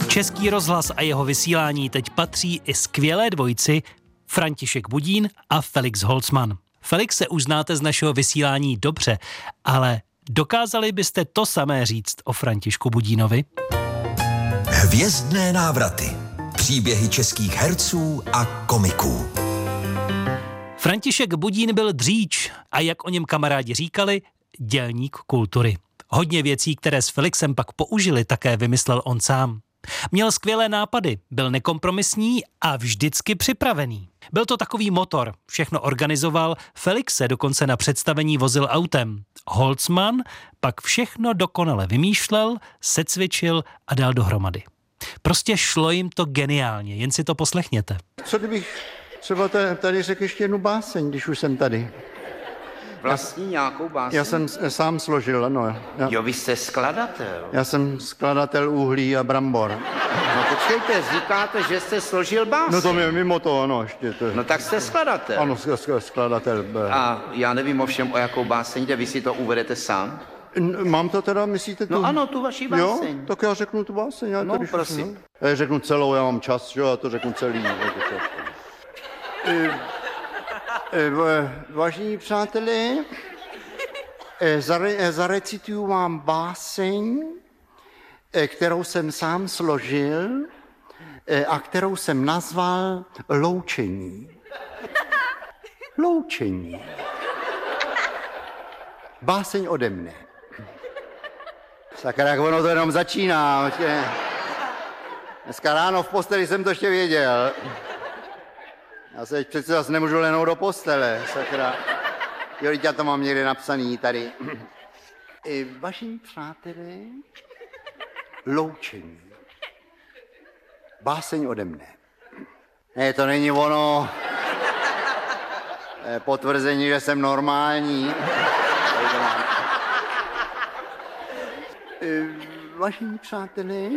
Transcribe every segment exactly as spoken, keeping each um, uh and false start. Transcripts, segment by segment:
Český rozhlas a jeho vysílání teď patří i skvělé dvojici František Budín a Felix Holzmann. Felixe už znáte z našeho vysílání dobře, ale dokázali byste to samé říct o Františku Budínovi? Hvězdné návraty. Příběhy českých herců a komiků. František Budín byl dříč a jak o něm kamarádi říkali, dělník kultury. Hodně věcí, které s Felixem pak použili, také vymyslel on sám. Měl skvělé nápady, byl nekompromisní a vždycky připravený. Byl to takový motor, všechno organizoval, Felix se dokonce na představení vozil autem. Holzmann pak všechno dokonale vymýšlel, secvičil a dal dohromady. Prostě šlo jim to geniálně, jen si to poslechněte. Co kdybych třeba tady řekl ještě jednu báseň, když už jsem tady? Vlastní nějakou báseň? Já jsem sám složil, ano. Já, jo, vy jste skladatel. Já jsem skladatel uhlí a brambor. No počkejte, říkáte, že jste složil báseň. No to je mimo to, ano, ještě. To je... No tak jste skladatel. Ano, skladatel. A já nevím ovšem, o jakou báseň jde, vy si to uvedete sám? N- mám to teda, myslíte tu? No ano, tu vaši báseň. Jo, tak já řeknu tu báseň. Já no tady prosím. No. Já řeknu celou, já mám čas, jo, já to řeknu celý. E, e, vážení přátelé, e, zare, zarecituju vám báseň, e, kterou jsem sám složil e, a kterou jsem nazval Loučení. Loučení. Báseň ode mne. Sakra, jak ono to jenom začíná. Dneska ráno v posteli jsem to ještě věděl. Já se přece zase nemůžu lehnout do postele, sakra. Jo, já to mám někde napsaný tady. E, Vaši přátelé, Loučení. Báseň ode mne. Ne, to není ono. E, potvrzení, že jsem normální. E, Vaši přátelé,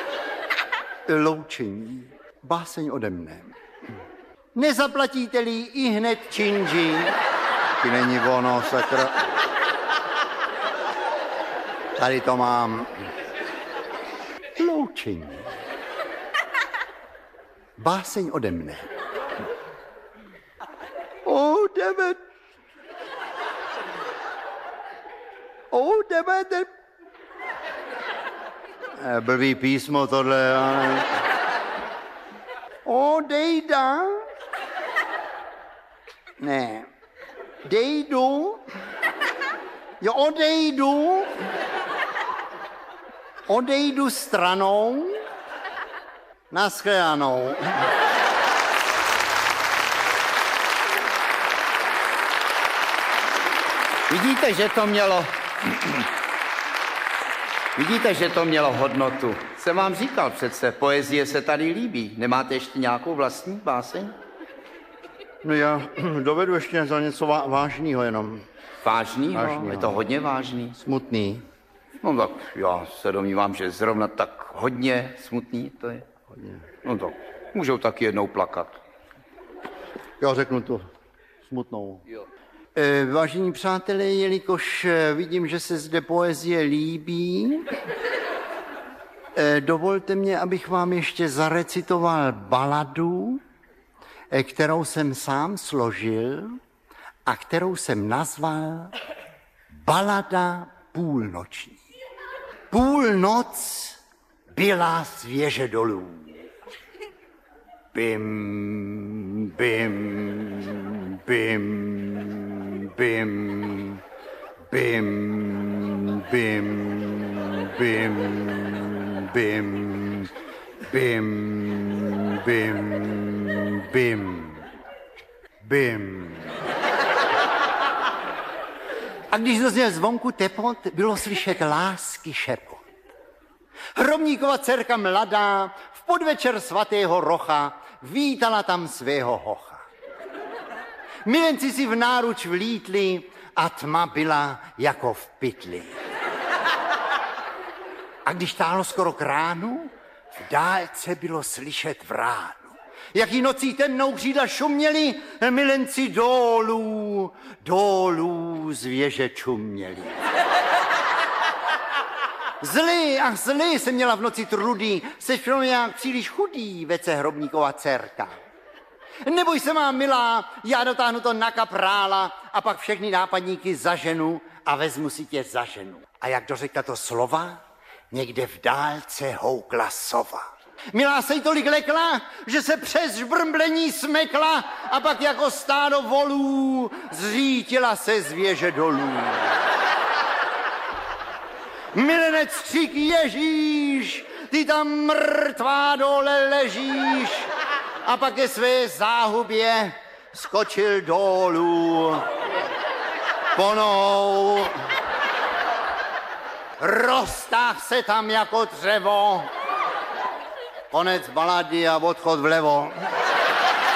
Loučení. Báseň ode mne. Nezaplatíte-li i hned činži. Ty není ono, sakra. Tady to mám. Loučení. Báseň ode mne. O, jdeme. O, jdeme. jdeme. E, blbý písmo tohle, ale... Odejda. Ne. Dejdu. Jo, odejdu. Odejdu stranou. Naschledanou. Vidíte, že to mělo... Vidíte, že to mělo hodnotu. Jsem vám říkal přece, poezie se tady líbí. Nemáte ještě nějakou vlastní báseň? No já dovedu ještě za něco vá- vážného jenom. Vážnýho? Vážnýho. Je to hodně vážný. Smutný. No tak já se domnívám, že zrovna tak hodně smutný to je. Hodně. No tak můžou taky jednou plakat. Já řeknu tu smutnou. Jo. E, vážení přátelé, jelikož vidím, že se zde poezie líbí, e, dovolte mě, abych vám ještě zarecitoval baladu, e, kterou jsem sám složil a kterou jsem nazval Balada půlnoční. Půlnoc byla svěže dolů. Bim, bim, bim, bim, bim, bim, bim, bim, bim, bim, bim, bim. A když dozněl zvonku tepot, bylo slyšet lásky šepot. Hromníkova dcerka mladá v podvečer svatého Rocha vítala tam svého hocha. Milenci si v náruč vlítli a tma byla jako v pytli. A když táhlo skoro k ránu, v dálce bylo slyšet vránu. Jaký nocí temnou křídla šuměli, milenci dolů, dolů z věže čuměli. Zlý, ach zlý se měla v noci trudý, seš pro mě nějak příliš chudý, vece Hrobníkova dcerka. Neboj se, má milá, já dotáhnu to na kaprála a pak všechny nápadníky zaženu a vezmu si tě za ženu. A jak dořekla to slova, někde v dálce houkla sova. Milá se jí tolik lekla, že se přes žbrmblení smekla a pak jako stádo volů zřítila se z věže dolů. Milenec křik Ježíš, ty tam mrtvá dole ležíš. A pak ke své záhubě skočil dolů. Ponou. Roztáh se tam jako dřevo. Konec balady a odchod vlevo.